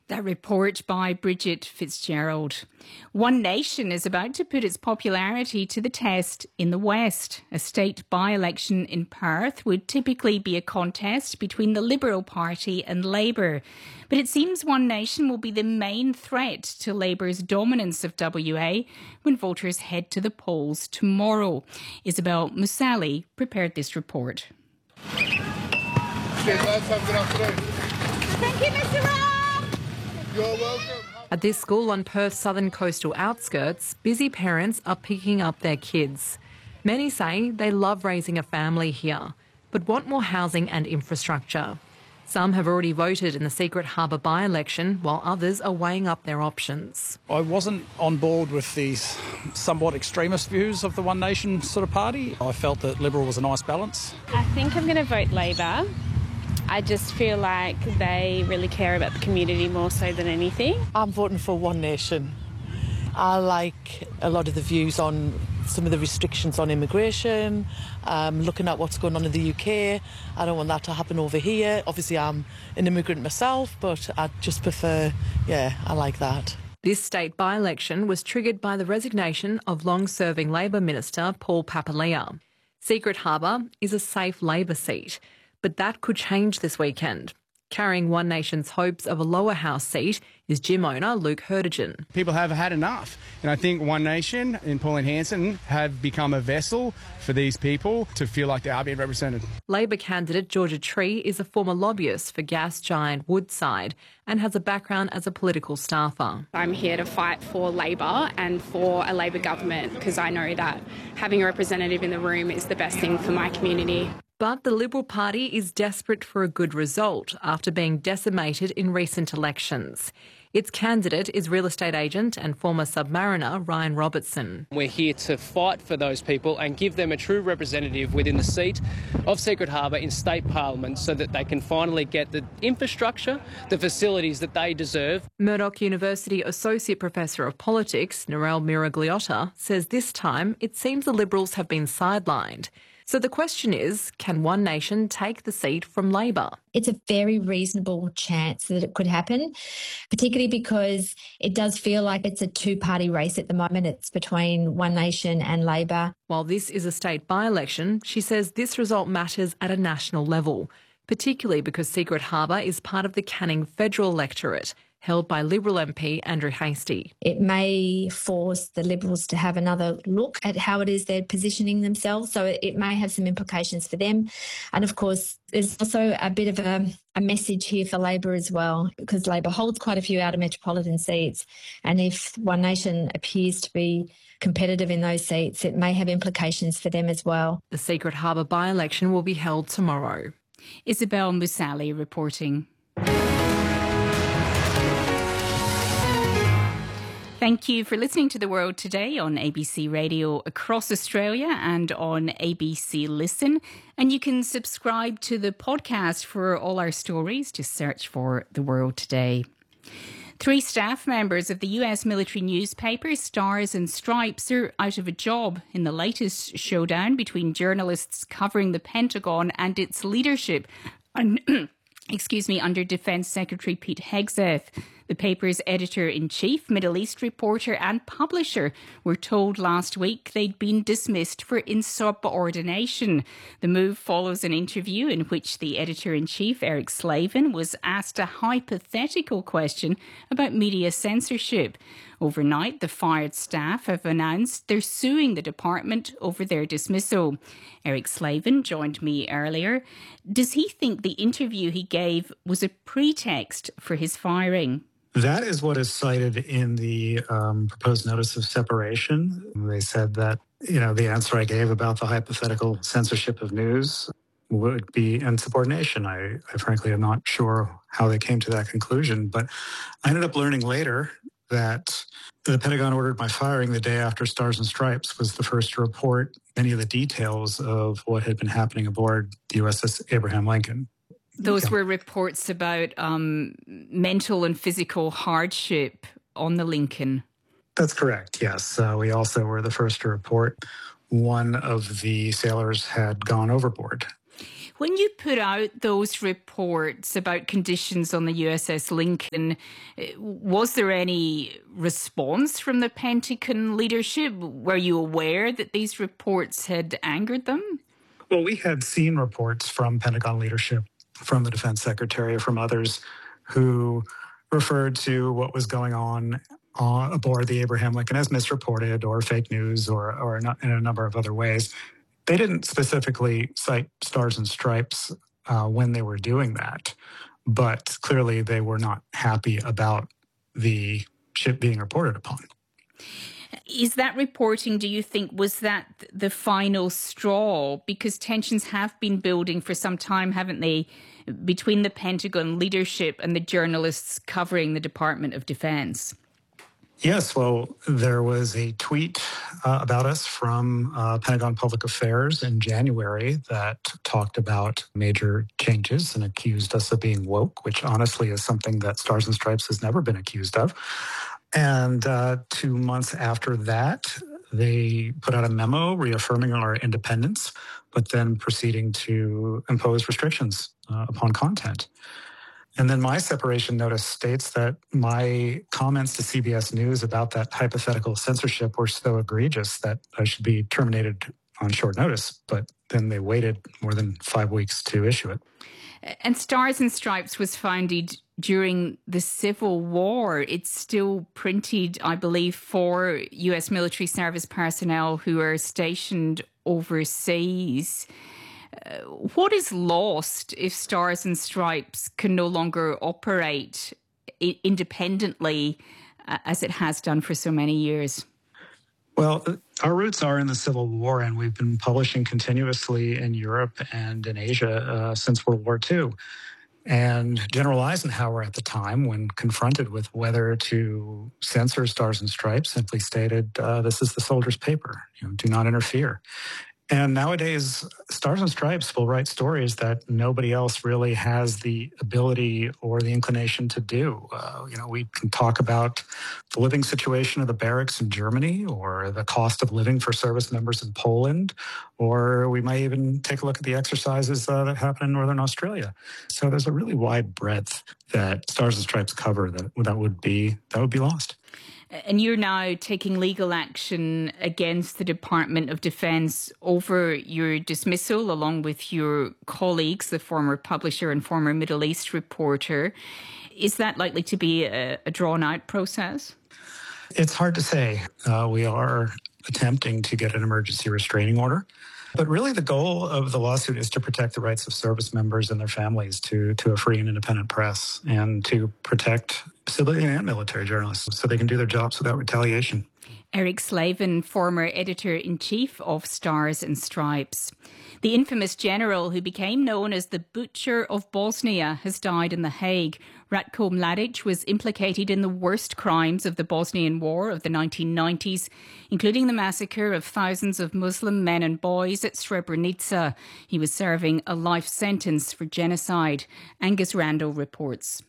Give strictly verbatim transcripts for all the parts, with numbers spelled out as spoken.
That report by Bridget Fitzgerald. One Nation is about to put its popularity to the test in the West. A state by-election in Perth would typically be a contest between the Liberal Party and Labour. But it seems One Nation will be the main threat to Labour's dominance of W A when voters head to the polls tomorrow. Isabel Musali prepared this report. Okay, lads, have a good afternoon. Thank you, Mister Ross. You're welcome. At this school on Perth's southern coastal outskirts, busy parents are picking up their kids. Many say they love raising a family here, but want more housing and infrastructure. Some have already voted in the Secret Harbour by-election, while others are weighing up their options. I wasn't on board with these somewhat extremist views of the One Nation sort of party. I felt that Liberal was a nice balance. I think I'm going to vote Labor. I just feel like they really care about the community more so than anything. I'm voting for One Nation. I like a lot of the views on some of the restrictions on immigration, um, looking at what's going on in the U K. I don't want that to happen over here. Obviously, I'm an immigrant myself, but I just prefer, yeah, I like that. This state by-election was triggered by the resignation of long-serving Labor Minister Paul Papalia. Secret Harbour is a safe Labor seat, but that could change this weekend. Carrying One Nation's hopes of a lower house seat is gym owner Luke Hertigan. People have had enough, and I think One Nation and Pauline Hanson have become a vessel for these people to feel like they are being represented. Labor candidate Georgia Tree is a former lobbyist for gas giant Woodside and has a background as a political staffer. I'm here to fight for Labor and for a Labor government because I know that having a representative in the room is the best thing for my community. But the Liberal Party is desperate for a good result after being decimated in recent elections. Its candidate is real estate agent and former Submariner Ryan Robertson. We're here to fight for those people and give them a true representative within the seat of Secret Harbour in state parliament so that they can finally get the infrastructure, the facilities that they deserve. Murdoch University Associate Professor of Politics, Narelle Miragliotta, says this time it seems the Liberals have been sidelined. So the question is, can One Nation take the seat from Labor? It's a very reasonable chance that it could happen, particularly because it does feel like it's a two-party race at the moment. It's between One Nation and Labor. While this is a state by-election, she says this result matters at a national level, particularly because Secret Harbour is part of the Canning federal electorate, held by Liberal M P Andrew Hastie. It may force the Liberals to have another look at how it is they're positioning themselves, so it may have some implications for them. And of course, there's also a bit of a, a message here for Labor as well, because Labor holds quite a few outer metropolitan seats, and if One Nation appears to be competitive in those seats, it may have implications for them as well. The Secret Harbour by-election will be held tomorrow. Isabel Musali reporting. Thank you for listening to The World Today on A B C Radio across Australia and on A B C Listen. And you can subscribe to the podcast for all our stories. Just search for The World Today. Three staff members of the U S military newspaper Stars and Stripes are out of a job in the latest showdown between journalists covering the Pentagon and its leadership. Excuse me, under Defence Secretary Pete Hegseth. The paper's editor-in-chief, Middle East reporter and publisher were told last week they'd been dismissed for insubordination. The move follows an interview in which the editor-in-chief, Eric Slavin, was asked a hypothetical question about media censorship. Overnight, the fired staff have announced they're suing the department over their dismissal. Eric Slavin joined me earlier. Does he think the interview he gave was a pretext for his firing? That is what is cited in the um, proposed notice of separation. They said that, you know, the answer I gave about the hypothetical censorship of news would be insubordination. I, I frankly am not sure how they came to that conclusion, but I ended up learning later that the Pentagon ordered my firing the day after Stars and Stripes was the first to report any of the details of what had been happening aboard the U S S Abraham Lincoln. Those Yeah. were reports about um, mental and physical hardship on the Lincoln. That's correct, yes. Uh, we also were the first to report one of the sailors had gone overboard. When you put out those reports about conditions on the U S S Lincoln, was there any response from the Pentagon leadership? Were you aware that these reports had angered them? Well, we had seen reports from Pentagon leadership, from the defense secretary, from others who referred to what was going on uh, aboard the Abraham Lincoln as misreported or fake news or, or in a number of other ways. They didn't specifically cite Stars and Stripes uh, when they were doing that, but clearly they were not happy about the ship being reported upon. Is that reporting, do you think, was that the final straw? Because tensions have been building for some time, haven't they, between the Pentagon leadership and the journalists covering the Department of Defense? Yes, well, there was a tweet uh, about us from uh, Pentagon Public Affairs in January that talked about major changes and accused us of being woke, which honestly is something that Stars and Stripes has never been accused of. And uh, two months after that, they put out a memo reaffirming our independence, but then proceeding to impose restrictions uh, upon content. And then my separation notice states that my comments to C B S News about that hypothetical censorship were so egregious that I should be terminated on short notice. But then they waited more than five weeks to issue it. And Stars and Stripes was founded during the Civil War. It's still printed, I believe, for U S military service personnel who are stationed overseas. Uh, what is lost if Stars and Stripes can no longer operate I- independently uh, as it has done for so many years? Well, our roots are in the Civil War, and we've been publishing continuously in Europe and in Asia uh, since World War Two. And General Eisenhower at the time, when confronted with whether to censor Stars and Stripes, simply stated, uh, this is the soldier's paper, you know, do not interfere. And nowadays, Stars and Stripes will write stories that nobody else really has the ability or the inclination to do. Uh, you know, we can talk about the living situation of the barracks in Germany or the cost of living for service members in Poland, or we might even take a look at the exercises uh, that happen in Northern Australia. So there's a really wide breadth that Stars and Stripes cover that, that would be that would be lost. And you're now taking legal action against the Department of Defense over your dismissal, along with your colleagues, the former publisher and former Middle East reporter. Is that likely to be a, a drawn-out process? It's hard to say. Uh, we are attempting to get an emergency restraining order. But really the goal of the lawsuit is to protect the rights of service members and their families to, to a free and independent press and to protect civilian and military journalists so they can do their jobs without retaliation. Eric Slavin, former editor-in-chief of Stars and Stripes. The infamous general who became known as the Butcher of Bosnia has died in The Hague. Ratko Mladic was implicated in the worst crimes of the Bosnian War of the nineteen nineties, including the massacre of thousands of Muslim men and boys at Srebrenica. He was serving a life sentence for genocide. Angus Randall reports.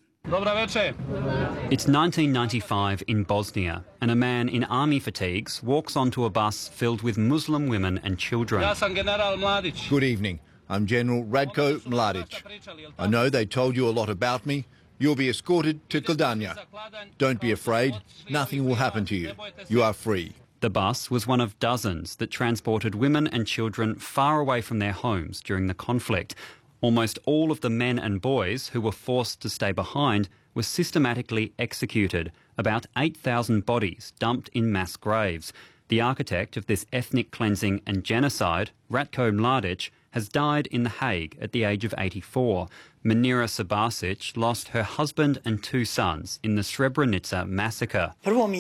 It's nineteen ninety-five in Bosnia, and a man in army fatigues walks onto a bus filled with Muslim women and children. Good evening. I'm General Ratko Mladic. I know they told you a lot about me. You'll be escorted to Gladania. Don't be afraid. Nothing will happen to you. You are free. The bus was one of dozens that transported women and children far away from their homes during the conflict. Almost all of the men and boys who were forced to stay behind were systematically executed, about eight thousand bodies dumped in mass graves. The architect of this ethnic cleansing and genocide, Ratko Mladic, has died in The Hague at the age of eighty-four. Manira Sabasic lost her husband and two sons in the Srebrenica massacre.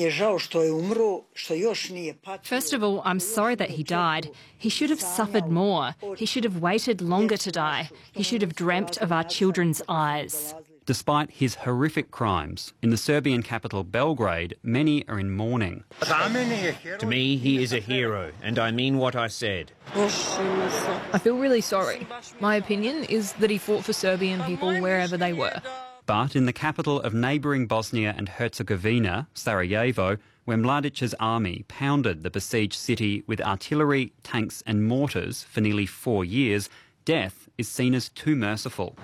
First of all, I'm sorry that he died. He should have suffered more. He should have waited longer to die. He should have dreamt of our children's eyes. Despite his horrific crimes, in the Serbian capital Belgrade, many are in mourning. To me, he is a hero, and I mean what I said. I feel really sorry. My opinion is that he fought for Serbian people wherever they were. But in the capital of neighbouring Bosnia and Herzegovina, Sarajevo, where Mladic's army pounded the besieged city with artillery, tanks and mortars for nearly four years, death is seen as too merciful.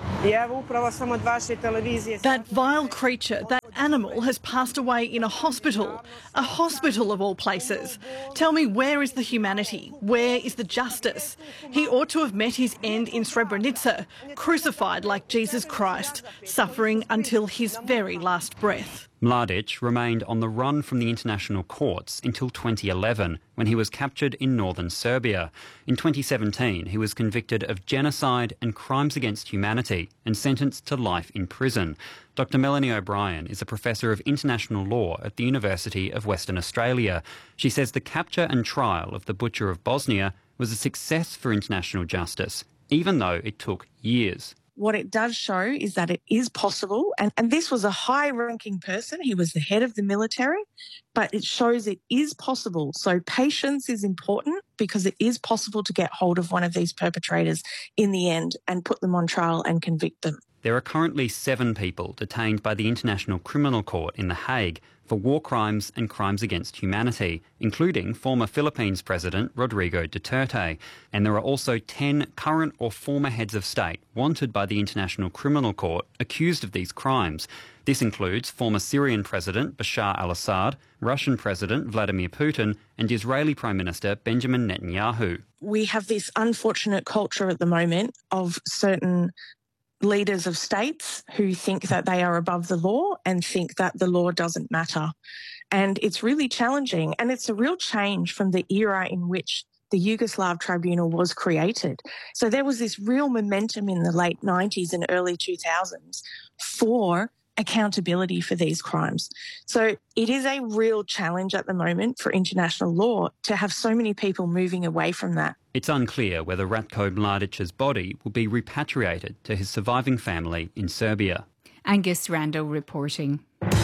That vile creature, that animal, has passed away in a hospital. A hospital of all places. Tell me, where is the humanity? Where is the justice? He ought to have met his end in Srebrenica, crucified like Jesus Christ, suffering until his very last breath. Mladic remained on the run from the international courts until twenty eleven, when he was captured in northern Serbia. In twenty seventeen, he was convicted of genocide and crimes against humanity and sentenced to life in prison. Doctor Melanie O'Brien is a professor of international law at the University of Western Australia. She says the capture and trial of the Butcher of Bosnia was a success for international justice, even though it took years. What it does show is that it is possible, and, and this was a high-ranking person. He was the head of the military, but it shows it is possible. So patience is important because it is possible to get hold of one of these perpetrators in the end and put them on trial and convict them. There are currently seven people detained by the International Criminal Court in The Hague for war crimes and crimes against humanity, including former Philippines President Rodrigo Duterte. And there are also ten current or former heads of state wanted by the International Criminal Court accused of these crimes. This includes former Syrian President Bashar al-Assad, Russian President Vladimir Putin, and Israeli Prime Minister Benjamin Netanyahu. We have this unfortunate culture at the moment of certain leaders of states who think that they are above the law and think that the law doesn't matter. And it's really challenging, and it's a real change from the era in which the Yugoslav Tribunal was created. So there was this real momentum in the late nineties and early two thousands for accountability for these crimes. So it is a real challenge at the moment for international law to have so many people moving away from that. It's unclear whether Ratko Mladic's body will be repatriated to his surviving family in Serbia. Angus Randall reporting.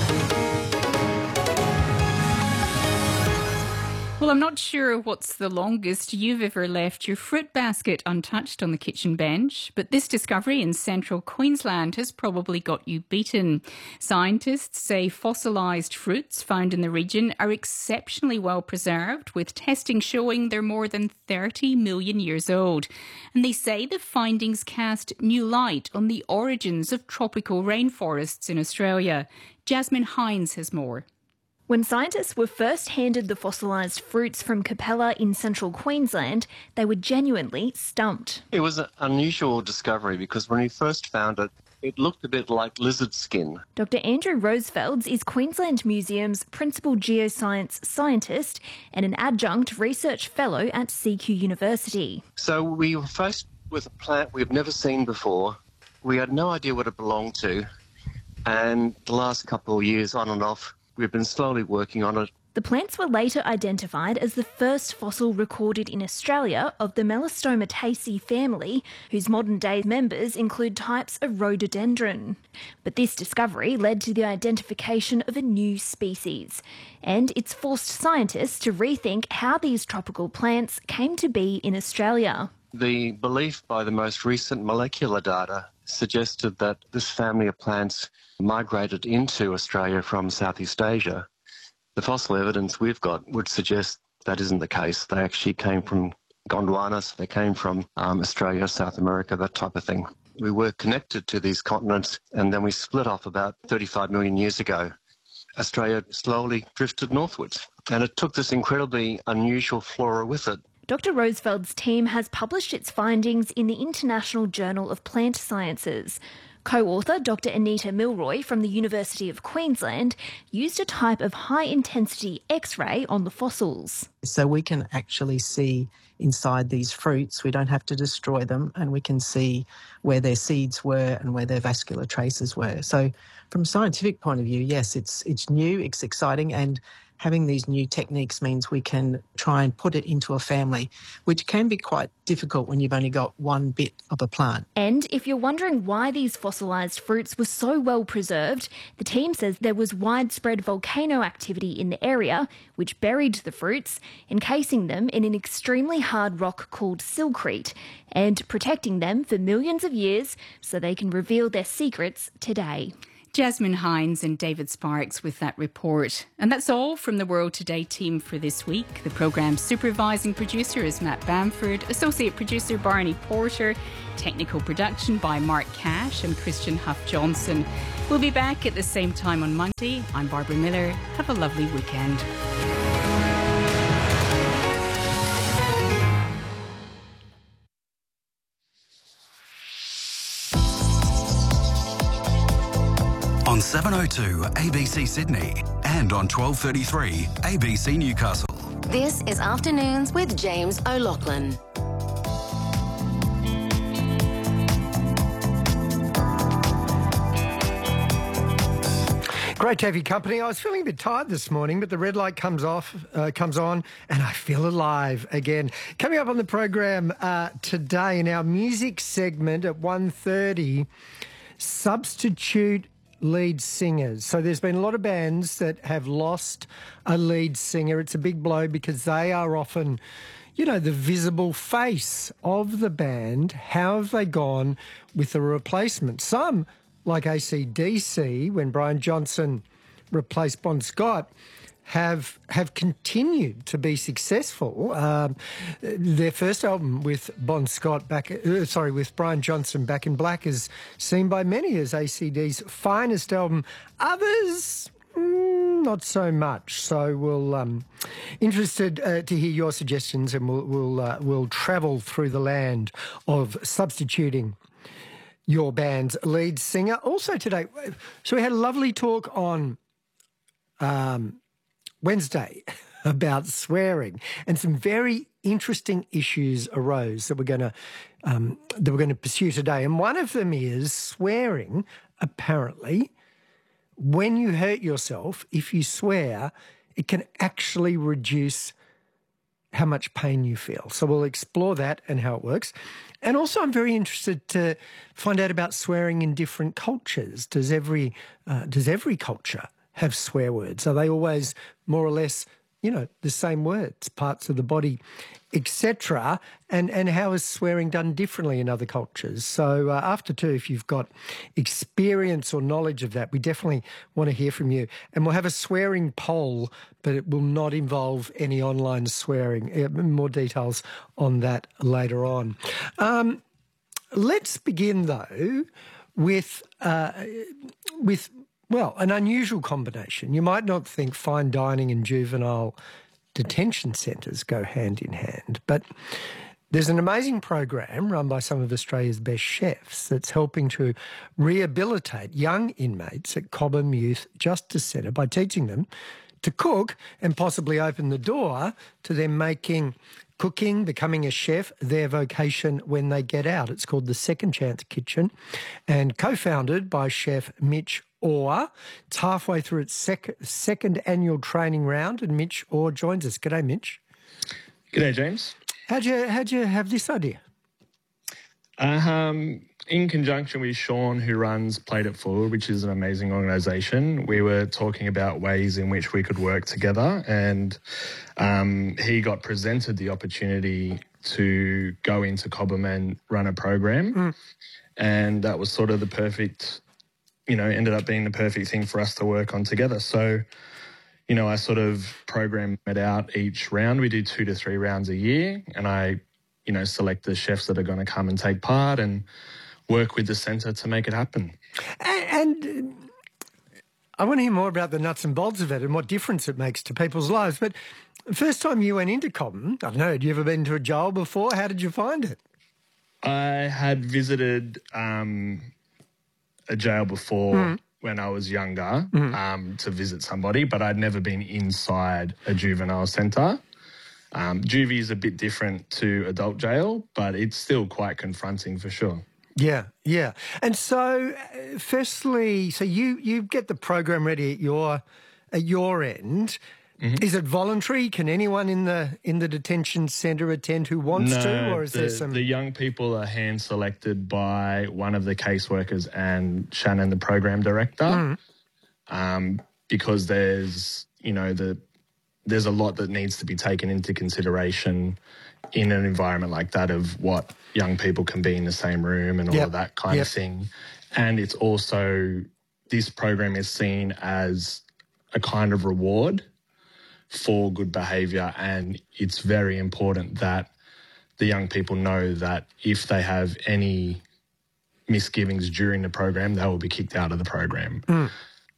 Well, I'm not sure what's the longest you've ever left your fruit basket untouched on the kitchen bench, but this discovery in central Queensland has probably got you beaten. Scientists say fossilised fruits found in the region are exceptionally well preserved, with testing showing they're more than thirty million years old. And they say the findings cast new light on the origins of tropical rainforests in Australia. Jasmine Hines has more. When scientists were first handed the fossilised fruits from Capella in central Queensland, they were genuinely stumped. It was an unusual discovery because when we first found it, it looked a bit like lizard skin. Doctor Andrew Rosefelds is Queensland Museum's principal geoscience scientist and an adjunct research fellow at C Q University. So we were faced with a plant we've never seen before. We had no idea what it belonged to, and the last couple of years, on and off, we've been slowly working on it. The plants were later identified as the first fossil recorded in Australia of the Melastomataceae family, whose modern-day members include types of rhododendron. But this discovery led to the identification of a new species, and it's forced scientists to rethink how these tropical plants came to be in Australia. The belief by the most recent molecular data suggested that this family of plants migrated into Australia from Southeast Asia. The fossil evidence we've got would suggest that isn't the case. They actually came from Gondwana, so they came from um, Australia, South America, that type of thing. We were connected to these continents, and then we split off about thirty-five million years ago. Australia slowly drifted northwards, and it took this incredibly unusual flora with it. Doctor Rosefeld's team has published its findings in the International Journal of Plant Sciences. Co-author Doctor Anita Milroy from the University of Queensland used a type of high-intensity X-ray on the fossils. So we can actually see inside these fruits. We don't have to destroy them, and we can see where their seeds were and where their vascular traces were. So from a scientific point of view, yes, it's it's new, it's exciting, and having these new techniques means we can try and put it into a family, which can be quite difficult when you've only got one bit of a plant. And if you're wondering why these fossilised fruits were so well preserved, the team says there was widespread volcano activity in the area, which buried the fruits, encasing them in an extremely hard rock called silcrete, and protecting them for millions of years so they can reveal their secrets today. Jasmine Hines and David Sparks with that report. And that's all from the World Today team for this week. The programme's supervising producer is Matt Bamford, associate producer Barney Porter, technical production by Mark Cash and Christian Huff-Johnson. We'll be back at the same time on Monday. I'm Barbara Miller. Have a lovely weekend. On seven oh two A B C Sydney and on twelve thirty-three A B C Newcastle. This is Afternoons with James O'Loughlin. Great to have your company. I was feeling a bit tired this morning, but the red light comes off, uh, comes on, and I feel alive again. Coming up on the program uh, today in our music segment at one thirty, substitute lead singers. So there's been a lot of bands that have lost a lead singer. It's a big blow because they are often, you know, the visible face of the band. How have they gone with the replacement? Some, like A C D C, when Brian Johnson replaced Bon Scott, have have continued to be successful. Um, their first album with Bon Scott back, uh, sorry, with Brian Johnson, Back in Black, is seen by many as A C D's finest album. Others, mm, not so much. So we'll um, interested uh, to hear your suggestions, and we'll we'll uh, we'll travel through the land of substituting your band's lead singer. Also today, so we had a lovely talk on um, Wednesday about swearing, and some very interesting issues arose that we're going to um, that we're going to pursue today. And one of them is swearing. Apparently, when you hurt yourself, if you swear, it can actually reduce how much pain you feel. So we'll explore that and how it works. And also, I'm very interested to find out about swearing in different cultures. Does every uh, does every culture have swear words? Are they always more or less, you know, the same words, parts of the body, et cetera? And and how is swearing done differently in other cultures? So uh, after two, if you've got experience or knowledge of that, we definitely want to hear from you. And we'll have a swearing poll, but it will not involve any online swearing. More details on that later on. Um, let's begin, though, with uh, with... Well, an unusual combination. You might not think fine dining and juvenile detention centres go hand in hand, but there's an amazing program run by some of Australia's best chefs that's helping to rehabilitate young inmates at Cobham Youth Justice Centre by teaching them to cook and possibly open the door to them making cooking, becoming a chef, their vocation when they get out. It's called the Second Chance Kitchen and co-founded by chef Mitch Orr. It's halfway through its sec- second annual training round, and Mitch Orr joins us. G'day, Mitch. G'day, James. How'd you, how'd you have this idea? Um, in conjunction with Sean, who runs Plate It Forward, which is an amazing organisation, we were talking about ways in which we could work together, and um, he got presented the opportunity to go into Cobham and run a program, mm. and that was sort of the perfect... you know, ended up being the perfect thing for us to work on together. So, you know, I sort of program it out each round. We do two to three rounds a year, and I, you know, select the chefs that are going to come and take part and work with the centre to make it happen. And, and I want to hear more about the nuts and bolts of it and what difference it makes to people's lives. But first time you went into Cobham, I don't know, had you ever been to a jail before? How did you find it? I had visited... Um, a jail before mm. when I was younger mm. um, to visit somebody, but I'd never been inside a juvenile centre. Um, juvie is a bit different to adult jail, but it's still quite confronting for sure. Yeah, yeah. And so, uh, firstly, so you you get the program ready at your at your end. Mm-hmm. Is it voluntary? Can anyone in the in the detention centre attend who wants no, to, or is the, there some? The young people are hand selected by one of the caseworkers and Shannon, the program director, mm. um, because there's you know the there's a lot that needs to be taken into consideration in an environment like that of what young people can be in the same room and all yep. of that kind yep. of thing, and it's also this program is seen as a kind of reward for good behaviour, and it's very important that the young people know that if they have any misgivings during the program, they will be kicked out of the program. Mm.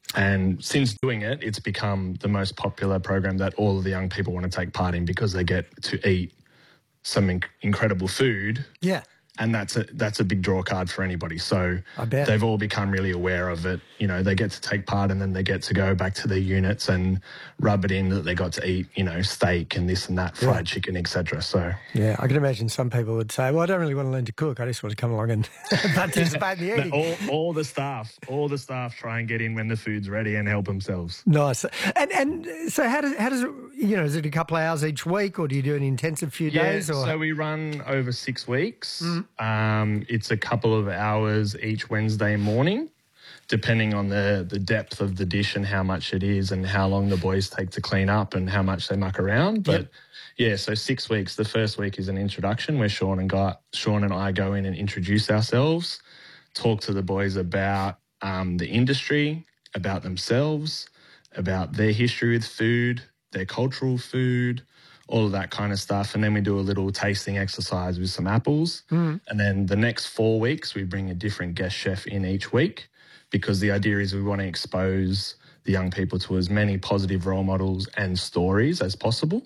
And since doing it, it's become the most popular program that all of the young people want to take part in because they get to eat some inc- incredible food. Yeah. And that's a that's a big draw card for anybody. So I bet. they've all become really aware of it. You know, they get to take part and then they get to go back to their units and rub it in that they got to eat, you know, steak and this and that, fried Yeah. chicken, et cetera. So Yeah, I can imagine some people would say, well, I don't really want to learn to cook. I just want to come along and participate in the No, eating. all, all the staff, all the staff try and get in when the food's ready and help themselves. Nice. And and so how does, how does it, you know, is it a couple of hours each week or do you do an intensive few Yeah, days? Or? so we run over six weeks. Mm. Um, it's a couple of hours each Wednesday morning, depending on the, the depth of the dish and how much it is and how long the boys take to clean up and how much they muck around. But Yep. yeah, so six weeks. The first week is an introduction where Sean and, Guy, Sean and I go in and introduce ourselves, talk to the boys about um, the industry, about themselves, about their history with food, their cultural food, all of that kind of stuff. And then we do a little tasting exercise with some apples. Mm. And then the next four weeks, we bring a different guest chef in each week because the idea is we want to expose the young people to as many positive role models and stories as possible.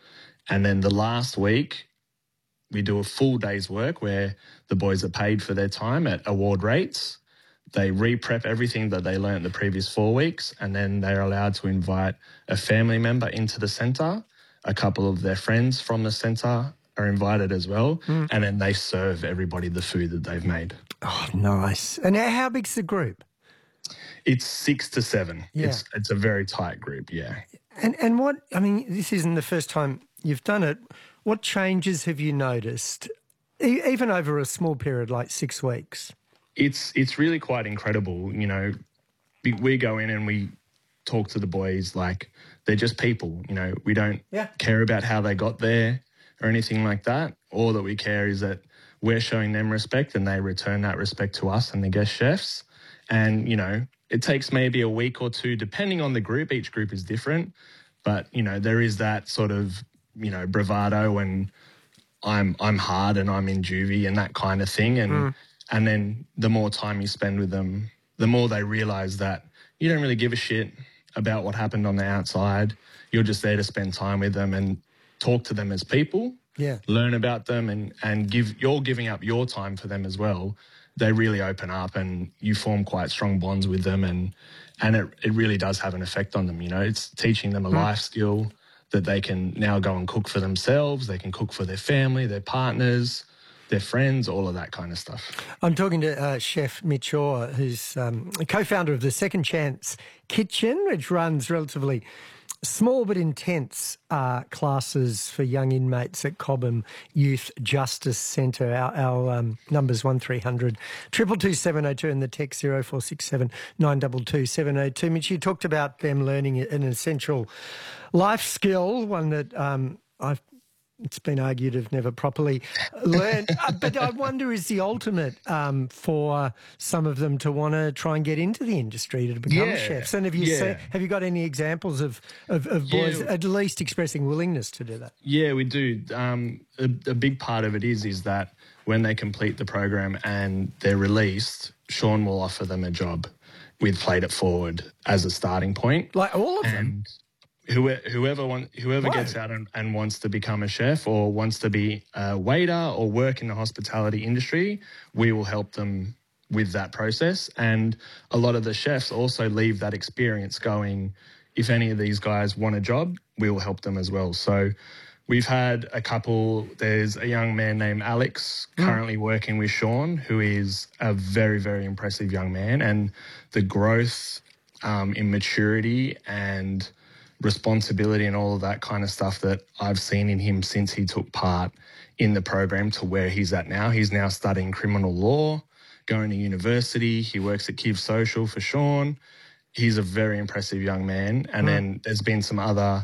And then the last week, we do a full day's work where the boys are paid for their time at award rates. They re-prep everything that they learnt the previous four weeks, and then they're allowed to invite a family member into the centre. A couple of their friends from the centre are invited as well, Mm. and then they serve everybody the food that they've made. Oh, nice. And how how big's the group? It's six to seven. Yeah. It's it's a very tight group, yeah. And and what, I mean, this isn't the first time you've done it. What changes have you noticed, e- even over a small period like six weeks? It's it's really quite incredible. You know, we, we go in and we talk to the boys like they're just people. You know, we don't Yeah. care about how they got there or anything like that. All that we care is that we're showing them respect and they return that respect to us and the guest chefs. And, you know, it takes maybe a week or two, depending on the group. Each group is different. But, you know, there is that sort of, you know, bravado and I'm I'm hard and I'm in juvie and that kind of thing. And Mm. and then the more time you spend with them, the more they realise that you don't really give a shit about what happened on the outside. You're just there to spend time with them and talk to them as people, Yeah. learn about them and, and give you're giving up your time for them as well. They really open up and you form quite strong bonds with them and and it, it really does have an effect on them. You know, it's teaching them a Mm. life skill that they can now go and cook for themselves. They can cook for their family, their partners, their friends, all of that kind of stuff. I'm talking to uh, Chef Mitch Orr, who's um, a co-founder of the Second Chance Kitchen, which runs relatively small but intense uh, classes for young inmates at Cobham Youth Justice Centre. Our, our um, number's one three hundred, two two two, seven oh two and the text zero four six seven, nine two two, seven oh two. Mitch, you talked about them learning an essential life skill, one that um, I've it's been argued have never properly learned. uh, but I wonder is the ultimate um, for some of them to want to try and get into the industry to become Yeah, chefs. And have you yeah. seen, have you got any examples of, of, of boys Yeah. at least expressing willingness to do that? Yeah, we do. Um, a, a big part of it is is that when they complete the program and they're released, Sean will offer them a job with Played It Forward as a starting point. Like all of them? And whoever whoever, want, whoever Whoa. gets out and, and wants to become a chef or wants to be a waiter or work in the hospitality industry, we will help them with that process. And a lot of the chefs also leave that experience going, if any of these guys want a job, we will help them as well. So we've had a couple, there's a young man named Alex currently working with Sean, who is a very, very impressive young man. And the growth um, in maturity and responsibility and all of that kind of stuff that I've seen in him since he took part in the program to where he's at now. He's now studying criminal law, going to university. He works at Kiv Social for Sean. He's a very impressive young man. And Mm. then there's been some other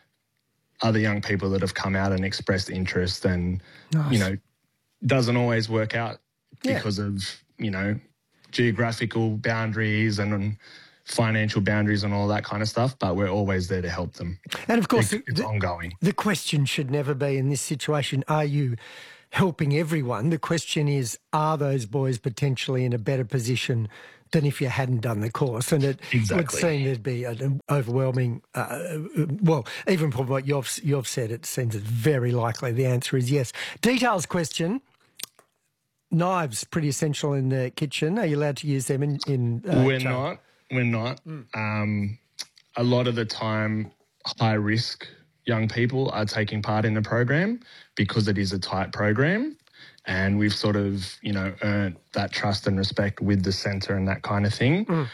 other young people that have come out and expressed interest and, Nice. you know, doesn't always work out Yeah. because of, you know, geographical boundaries and financial boundaries and all that kind of stuff, but we're always there to help them. And of course, it's, it's the, ongoing. The question should never be in this situation, are you helping everyone? The question is, are those boys potentially in a better position than if you hadn't done the course? And it exactly. would seem there'd be an overwhelming, uh, well, even from what you've, you've said, it seems it's very likely the answer is yes. Details question. Knives, pretty essential in the kitchen. Are you allowed to use them in... in uh, We're Joe? not. We're not. Mm. Um, a lot of the time, high-risk young people are taking part in the program because it is a tight program, and we've sort of, you know, earned that trust and respect with the centre and that kind of thing. Mm.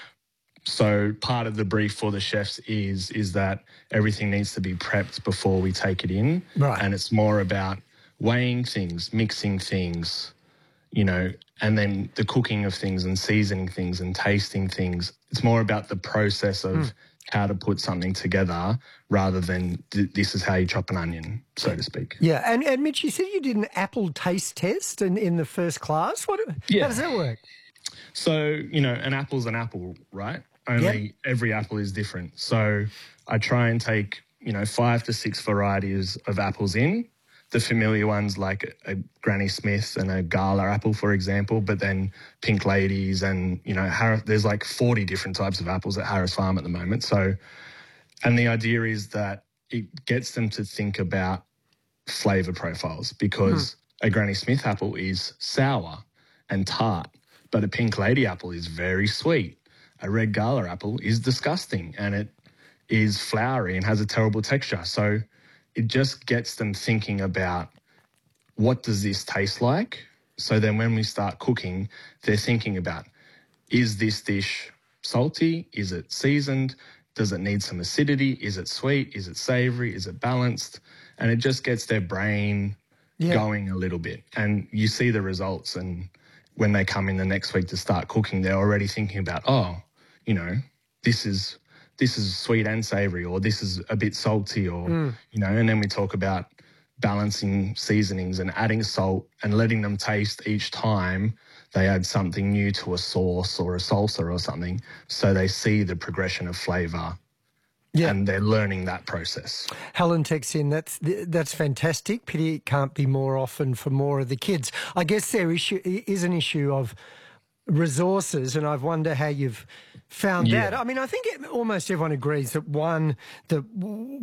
So part of the brief for the chefs is is that everything needs to be prepped before we take it in, right. and it's more about weighing things, mixing things, you know, and then the cooking of things and seasoning things and tasting things. It's more about the process of mm. how to put something together rather than th- this is how you chop an onion, so to speak. Yeah, and, and Mitch, you said you did an apple taste test in, in the first class. What? Yeah. How does that work? So, you know, an apple's an apple, right? Only yep. every apple is different. So I try and take, you know, five to six varieties of apples in. The familiar ones like a Granny Smith and a Gala apple, for example, but then Pink Ladies and, you know, Har- there's like forty different types of apples at Harris Farm at the moment. So, and the idea is that it gets them to think about flavour profiles because mm. a Granny Smith apple is sour and tart, but a Pink Lady apple is very sweet. A Red Gala apple is disgusting and it is floury and has a terrible texture. So it just gets them thinking about what does this taste like? So then when we start cooking, they're thinking about, is this dish salty? Is it seasoned? Does it need some acidity? Is it sweet? Is it savoury? Is it balanced? And it just gets their brain yeah. going a little bit. And you see the results. And when they come in the next week to start cooking, they're already thinking about, oh, you know, this is... this is sweet and savoury, or this is a bit salty, or, mm. you know, and then we talk about balancing seasonings and adding salt and letting them taste each time they add something new to a sauce or a salsa or something, so they see the progression of flavour. Yeah. And they're learning that process. Helen texts in, that's that's fantastic. Pity it can't be more often for more of the kids. I guess there issue, is an issue of resources, and I wonder how you've found yeah. that. I mean, I think it, almost everyone agrees that one the w-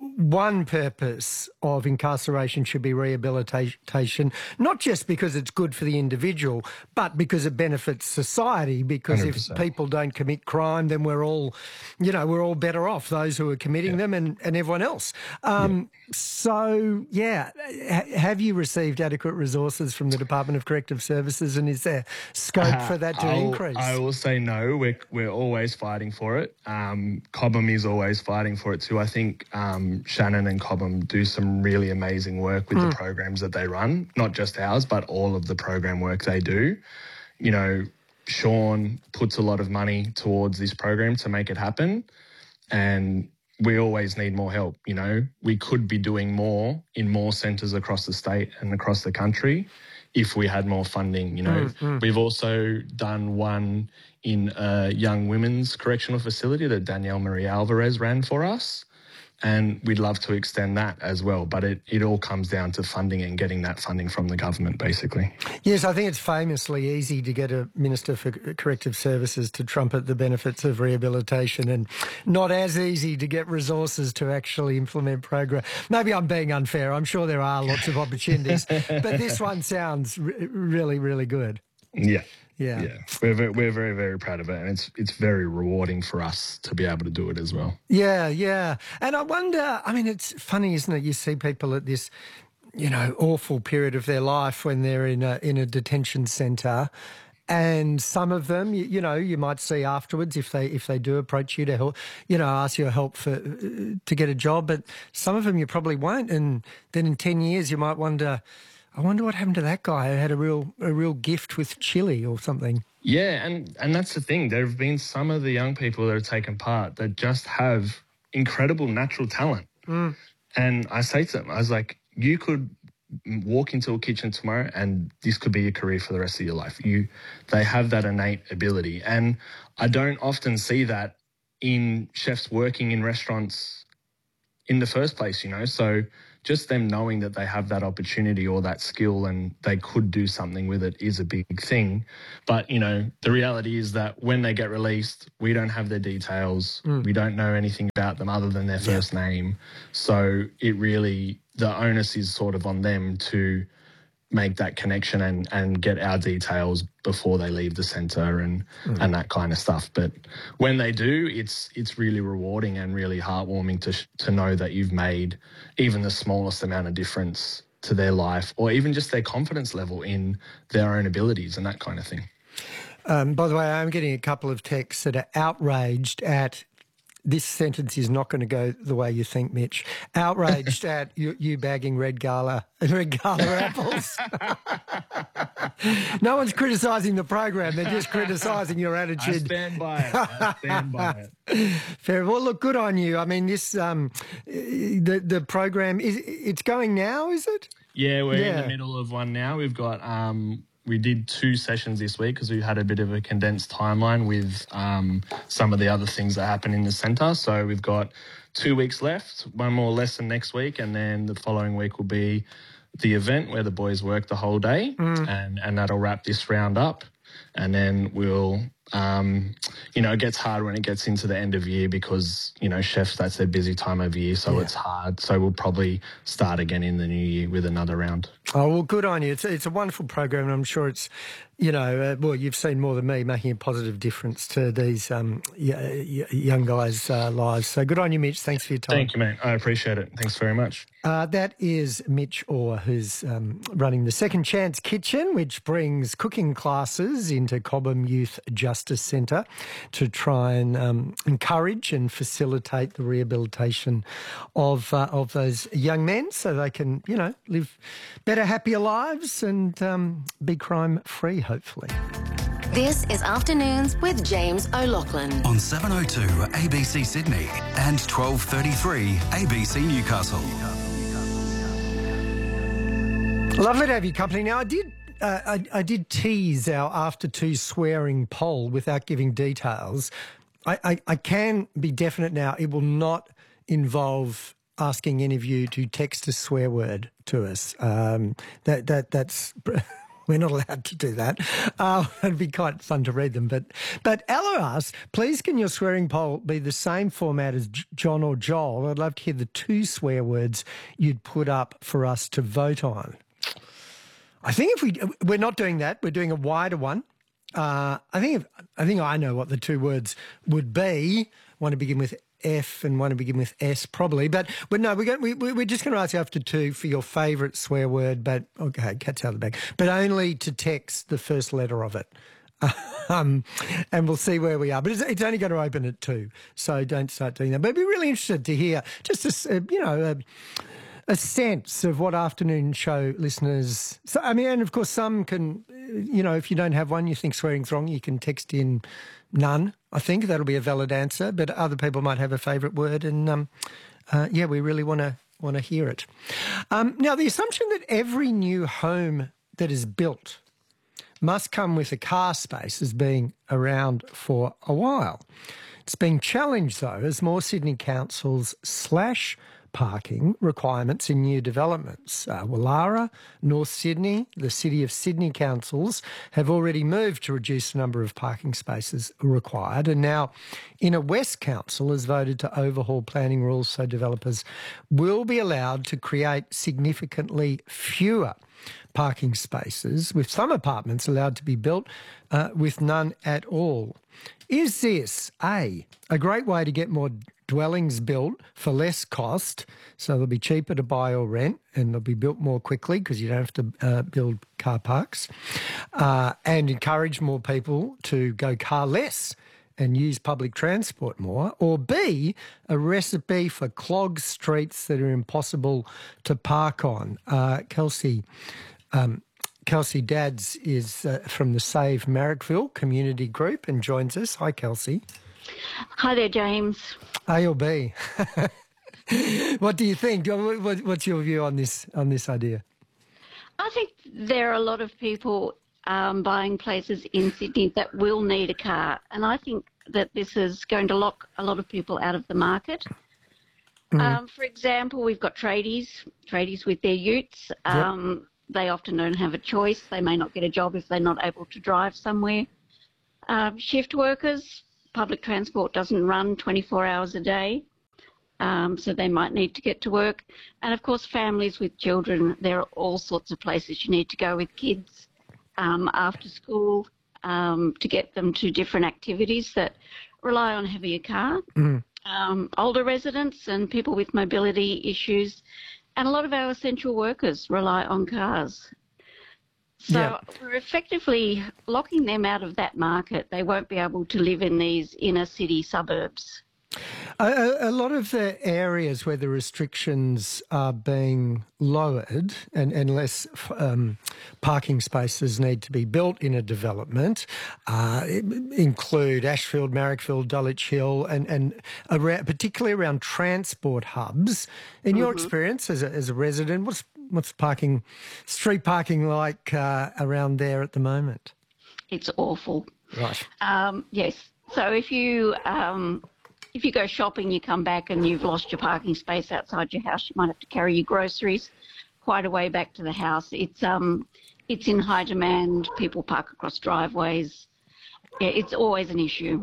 one purpose of incarceration should be rehabilitation, not just because it's good for the individual, but because it benefits society. Because one hundred percent. If people don't commit crime, then we're all, you know, we're all better off, those who are committing yeah. them and, and everyone else. Um, yeah. So, yeah, H- have you received adequate resources from the Department of Corrective Services, and is there scope uh, for that to I'll, increase? I will say no. We're we're always fighting for it. Um, Cobham is always fighting for it too. I think um, Shannon and Cobham do some really amazing work with mm. the programs that they run, not just ours, but all of the program work they do. You know, Sean puts a lot of money towards this program to make it happen, and we always need more help. You know, we could be doing more in more centres across the state and across the country if we had more funding. You know, mm-hmm. we've also done one in a young women's correctional facility that Danielle Marie Alvarez ran for us, and we'd love to extend that as well. But it, it all comes down to funding and getting that funding from the government, basically. Yes, I think it's famously easy to get a Minister for Corrective Services to trumpet the benefits of rehabilitation, and not as easy to get resources to actually implement program. Maybe I'm being unfair. I'm sure there are lots of opportunities, but this one sounds re- really, really good. Yeah. Yeah, yeah, we're very, we're very, very proud of it, and it's it's very rewarding for us to be able to do it as well. Yeah, yeah, and I wonder. I mean, it's funny, isn't it? You see people at this, you know, awful period of their life when they're in a in a detention centre, and some of them, you, you know, you might see afterwards if they if they do approach you to help, you know, ask your help for to get a job, but some of them you probably won't, and then in ten years you might wonder, I wonder what happened to that guy who had a real a real gift with chili or something. Yeah, and, and that's the thing. There have been some of the young people that have taken part that just have incredible natural talent. Mm. And I say to them, I was like, you could walk into a kitchen tomorrow and this could be your career for the rest of your life. You, they have that innate ability. And I don't often see that in chefs working in restaurants in the first place, you know. So just them knowing that they have that opportunity or that skill and they could do something with it is a big thing. But, you know, the reality is that when they get released, we don't have their details. Mm. We don't know anything about them other than their first yeah. name. So it really, the onus is sort of on them to make that connection and, and get our details before they leave the centre and, mm. and that kind of stuff. But when they do, it's it's really rewarding and really heartwarming to to know that you've made even the smallest amount of difference to their life or even just their confidence level in their own abilities and that kind of thing. Um, by the way, I'm getting a couple of texts that are outraged at this sentence is not going to go the way you think, Mitch. Outraged at you, you bagging Red Gala, Red Gala apples. No one's criticising the program; they're just criticising your attitude. I stand by it. I stand by it. Fair. Well, look, good on you. I mean, this um, the the program is it's going now, is it? Yeah, we're yeah. in the middle of one now. We've got. Um, We did two sessions this week because we had a bit of a condensed timeline with um, some of the other things that happen in the centre. So we've got two weeks left, one more lesson next week, and then the following week will be the event where the boys work the whole day, mm. and, and that'll wrap this round up. And then we'll, um, you know, it gets hard when it gets into the end of year because, you know, chefs, that's their busy time of year, so yeah. it's hard. So we'll probably start again in the new year with another round. Oh, well, good on you. It's, it's a wonderful program, and I'm sure it's, you know, uh, well, you've seen more than me making a positive difference to these um, y- y- young guys' uh, lives. So good on you, Mitch. Thanks for your time. Thank you, mate. I appreciate it. Thanks very much. Uh, that is Mitch Orr, who's um, running the Second Chance Kitchen, which brings cooking classes into Cobham Youth Justice Centre to try and um, encourage and facilitate the rehabilitation of uh, of those young men so they can, you know, live better, happier lives and um, be crime-free, hopefully. This is Afternoons with James O'Loughlin. On seven oh two A B C Sydney and twelve thirty-three A B C Newcastle. Lovely to have your company. Now, I did uh, I, I did tease our after two swearing poll without giving details. I, I, I can be definite now. It will not involve asking any of you to text a swear word to us. Um, that that that's we're not allowed to do that. Uh, it'd be quite fun to read them. But but Ella asks, please can your swearing poll be the same format as John or Joel? I'd love to hear the two swear words you'd put up for us to vote on. I think if we we're not doing that, we're doing a wider one. Uh, I think if, I think I know what the two words would be. One to begin with F and one to begin with S, probably. But but no, we're going, we, we're just going to ask you after two for your favourite swear word. But okay, cat's out of the bag. But only to text the first letter of it. Um, and we'll see where we are. But it's, it's only going to open at two, so don't start doing that. But I'd be really interested to hear just a, you know. A, a sense of what afternoon show listeners... So, I mean, and of course some can, you know, if you don't have one, you think swearing's wrong, you can text in none, I think. That'll be a valid answer. But other people might have a favourite word and, um, uh, yeah, we really want to want to hear it. Um, now, the assumption that every new home that is built must come with a car space as being around for a while. It's being challenged, though, as more Sydney councils slash parking requirements in new developments. Uh, Wallara, North Sydney, the City of Sydney councils have already moved to reduce the number of parking spaces required, and now Inner West Council has voted to overhaul planning rules so developers will be allowed to create significantly fewer parking spaces, with some apartments allowed to be built uh, with none at all. Is this, A, a great way to get more dwellings built for less cost, so they'll be cheaper to buy or rent and they'll be built more quickly because you don't have to uh, build car parks, uh, and encourage more people to go carless and use public transport more? Or B, a recipe for clogged streets that are impossible to park on? Uh, Kelsey... Um, Kelsey Dadds is uh, from the Save Marrickville community group and joins us. Hi, Kelsey. Hi there, James. A or B? What do you think? What's your view on this on this idea? I think there are a lot of people um, buying places in Sydney that will need a car, and I think that this is going to lock a lot of people out of the market. Mm. Um, for example, we've got tradies, tradies with their utes. Um, yep. They often don't have a choice. They may not get a job if they're not able to drive somewhere. Um, shift workers, public transport doesn't run twenty-four hours a day, um, so they might need to get to work. And, of course, families with children, there are all sorts of places you need to go with kids um, after school um, to get them to different activities that rely on having a car. Mm. Um, older residents and people with mobility issues, and a lot of our essential workers rely on cars. So yeah. We're effectively locking them out of that market. They won't be able to live in these inner city suburbs. A, a lot of the areas where the restrictions are being lowered and, and less um, parking spaces need to be built in a development uh, include Ashfield, Marrickville, Dulwich Hill, and, and around, particularly around transport hubs. In your mm-hmm. experience as a, as a resident, what's what's parking, street parking like uh, around there at the moment? It's awful. Right. Um, yes. So if you... Um, If you go shopping, you come back and you've lost your parking space outside your house, you might have to carry your groceries quite a way back to the house. It's um, it's in high demand. People park across driveways. Yeah, it's always an issue.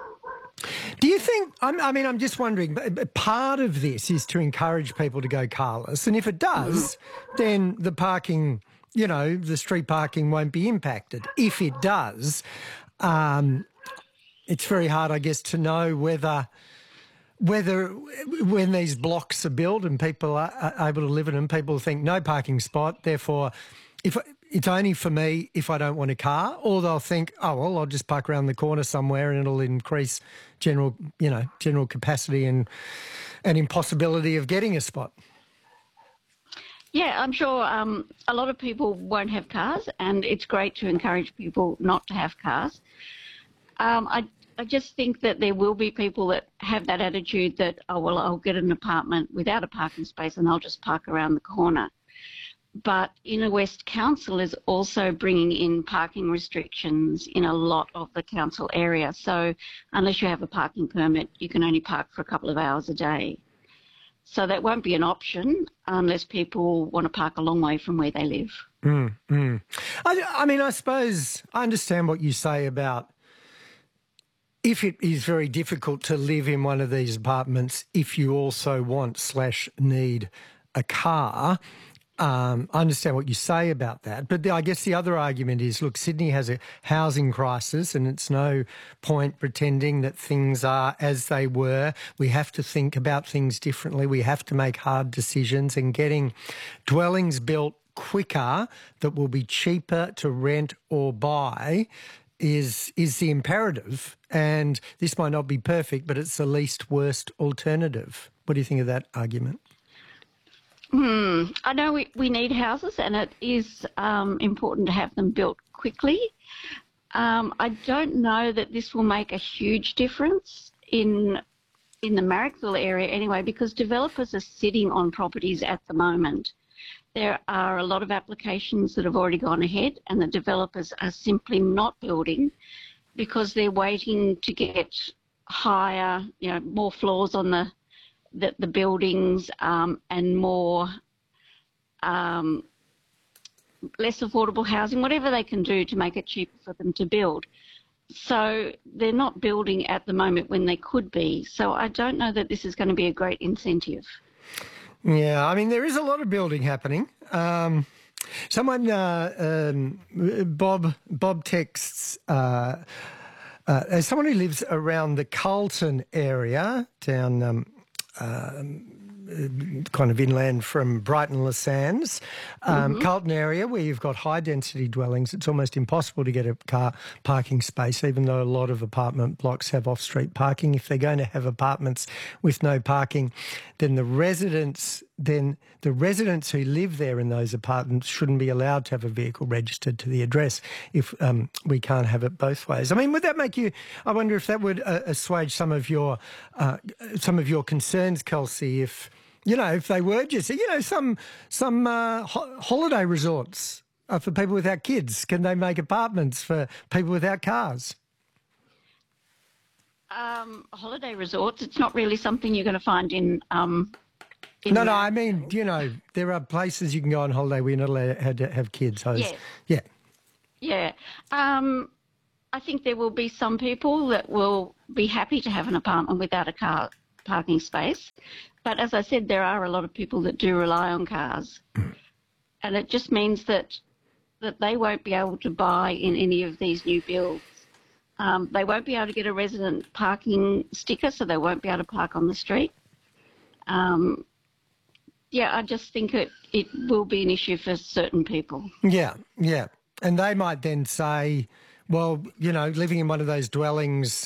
Do you think, I mean, I'm just wondering, part of this is to encourage people to go carless, and if it does, mm-hmm. then the parking, you know, the street parking won't be impacted. If it does, um, it's very hard, I guess, to know whether whether when these blocks are built and people are, are able to live in them, people think no parking spot, therefore if it's only for me if I don't want a car, or they'll think, oh, well, I'll just park around the corner somewhere and it'll increase general, you know, general capacity and and impossibility of getting a spot. Yeah, I'm sure um, a lot of people won't have cars, and it's great to encourage people not to have cars. Um, I, I just think that there will be people that have that attitude that, oh, well, I'll get an apartment without a parking space and I'll just park around the corner. But Inner West Council is also bringing in parking restrictions in a lot of the council area. So unless you have a parking permit, you can only park for a couple of hours a day. So that won't be an option unless people want to park a long way from where they live. Mm, mm. I, I mean, I suppose I understand what you say about if it is very difficult to live in one of these apartments, if you also want slash need a car, um, I understand what you say about that. But the, I guess the other argument is, look, Sydney has a housing crisis and it's no point pretending that things are as they were. We have to think about things differently. We have to make hard decisions, and getting dwellings built quicker that will be cheaper to rent or buy is is the imperative, and this might not be perfect, but it's the least worst alternative. What do you think of that argument? Hmm. I know we, we need houses, and it is um, important to have them built quickly. Um, I don't know that this will make a huge difference in in the Marrickville area anyway, because developers are sitting on properties at the moment. There are a lot of applications that have already gone ahead, and the developers are simply not building because they're waiting to get higher, you know, more floors on the the, the buildings um, and more um, less affordable housing, whatever they can do to make it cheaper for them to build. So they're not building at the moment when they could be. So I don't know that this is going to be a great incentive. Yeah, I mean, there is a lot of building happening. Um, someone, uh, um, Bob, Bob texts, uh, uh, as someone who lives around the Carlton area, down um, uh, kind of inland from Brighton Les Sands, um, mm-hmm. Carlton area where you've got high density dwellings, it's almost impossible to get a car parking space, even though a lot of apartment blocks have off-street parking. If they're going to have apartments with no parking, then the residents then the residents who live there in those apartments shouldn't be allowed to have a vehicle registered to the address if um, we can't have it both ways. I mean, would that make you, I wonder if that would uh, assuage some of your uh, some of your concerns, Kelsey, if you know, if they were just, you know, some some uh, ho- holiday resorts are for people without kids. Can they make apartments for people without cars? Um, holiday resorts, it's not really something you're going to find in... Um, in no, no, I mean, you know, there are places you can go on holiday where you're not allowed to have kids. So yes. Yeah. Yeah. Um, I think there will be some people that will be happy to have an apartment without a car parking space. But as I said, there are a lot of people that do rely on cars. And it just means that that they won't be able to buy in any of these new builds. Um, they won't be able to get a resident parking sticker, so they won't be able to park on the street. Um, yeah, I just think it, it will be an issue for certain people. Yeah, yeah. And they might then say, well, you know, living in one of those dwellings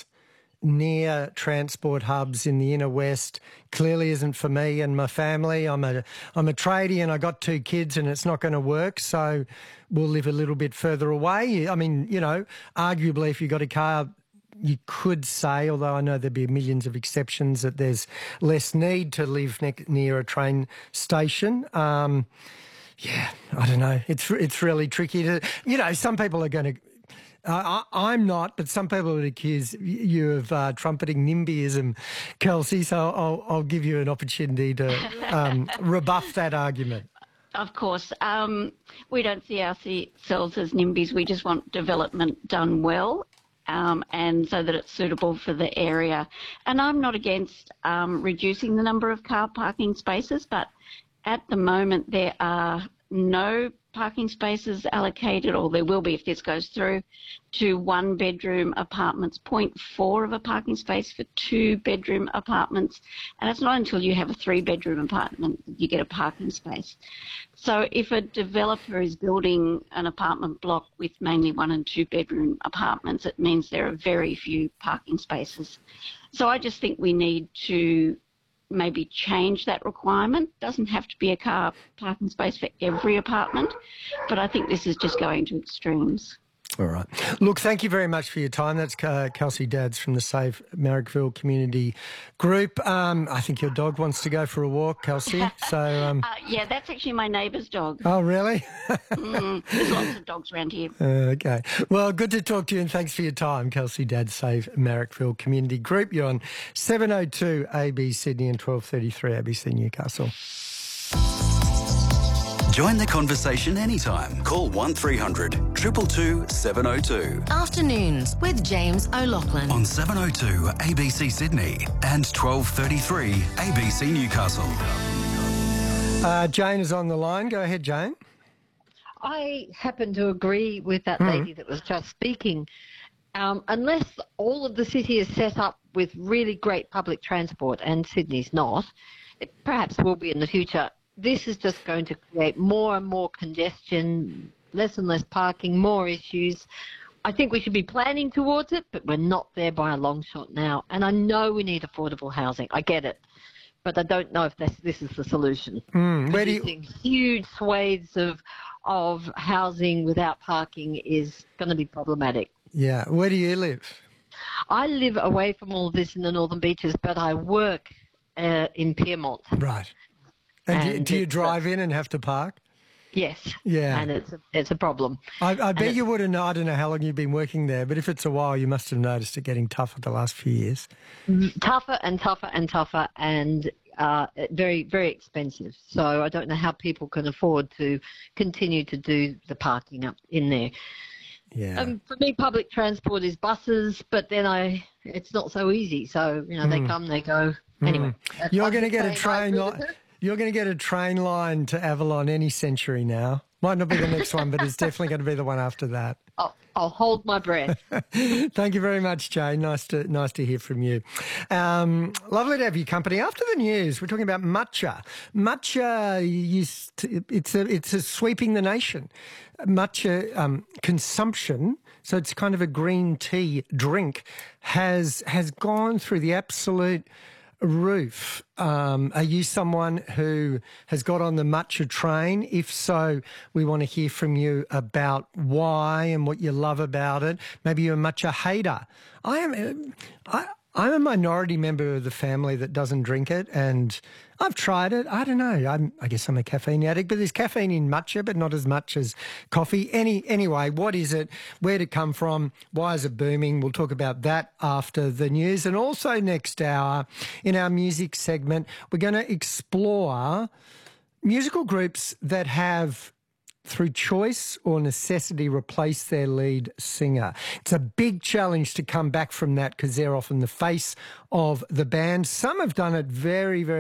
near transport hubs in the inner west clearly isn't for me and my family. I'm a I'm a tradie and I got two kids and it's not going to work, so we'll live a little bit further away. I mean, you know, arguably if you got a car, you could say, although I know there'd be millions of exceptions, that there's less need to live ne- near a train station. Um, yeah, I don't know. It's it's really tricky to, you know, some people are going to. Uh, I, I'm not, but some people would accuse you of uh, trumpeting NIMBYism, Kelsey, so I'll, I'll give you an opportunity to um, rebuff that argument. Of course. Um, we don't see ourselves as NIMBYs. We just want development done well um, and so that it's suitable for the area. And I'm not against um, reducing the number of car parking spaces, but at the moment there are no parking spaces allocated, or there will be if this goes through, to one bedroom apartments, zero point four of a parking space for two bedroom apartments. And it's not until you have a three bedroom apartment that you get a parking space. So if a developer is building an apartment block with mainly one and two bedroom apartments, it means there are very few parking spaces. So I just think we need to maybe change that requirement. Doesn't have to be a car parking space for every apartment, but I think this is just going to extremes. All right. Look, thank you very much for your time. That's uh, Kelsey Dadds from the Save Marrickville Community Group. Um, I think your dog wants to go for a walk, Kelsey. So um... uh, yeah, that's actually my neighbour's dog. Oh, really? mm, there's lots of dogs around here. Uh, okay. Well, good to talk to you, and thanks for your time, Kelsey Dadds, Save Marrickville Community Group. You're on seven oh two A B Sydney and twelve thirty-three A B C Newcastle. Join the conversation anytime. Call one three hundred, two two two, seven oh two. Afternoons with James O'Loughlin. On seven oh two A B C Sydney and twelve thirty-three A B C Newcastle. Uh, Jane is on the line. Go ahead, Jane. I happen to agree with that Mm. lady that was just speaking. Um, unless all of the city is set up with really great public transport, and Sydney's not, it perhaps will be in the future, this is just going to create more and more congestion, less and less parking, more issues. I think we should be planning towards it, but we're not there by a long shot now. And I know we need affordable housing. I get it. But I don't know if this, this is the solution. Mm, where do you... Huge swathes of, of housing without parking is going to be problematic. Yeah. Where do you live? I live away from all this in the Northern Beaches, but I work uh, in Pyrmont. Right. And, and do, do you drive in and have to park? Yes. Yeah. And it's a, it's a problem. I, I bet and you would have known. I don't know how long you've been working there, but if it's a while, you must have noticed it getting tougher the last few years. Tougher and tougher and tougher and uh, very, very expensive. So I don't know how people can afford to continue to do the parking up in there. Yeah. Um, for me, public transport is buses, but then I it's not so easy. So, you know, Mm. they come, they go. Anyway. Mm. You're going to get a saying I train agree line. with her. You're going to get a train line to Avalon any century now. Might not be the next one, but it's definitely going to be the one after that. I'll, I'll hold my breath. Thank you very much, Jane. Nice to nice to hear from you. Um, lovely to have your company. After the news, we're talking about matcha. Matcha, used to, it's a it's a sweeping the nation. Matcha um, consumption, so it's kind of a green tea drink, has has gone through the absolute roof. Um, are you someone who has got on the matcha train? If so, we want to hear from you about why and what you love about it. Maybe you're a matcha hater. I am. I I'm a minority member of the family that doesn't drink it, and I've tried it. I don't know. I'm, I guess I'm a caffeine addict, but there's caffeine in matcha, but not as much as coffee. Any Anyway, what is it? Where did it come from? Why is it booming? We'll talk about that after the news. And also next hour, in our music segment, we're going to explore musical groups that have, through choice or necessity, replace their lead singer. It's a big challenge to come back from that because they're often the face of the band. Some have done it very, very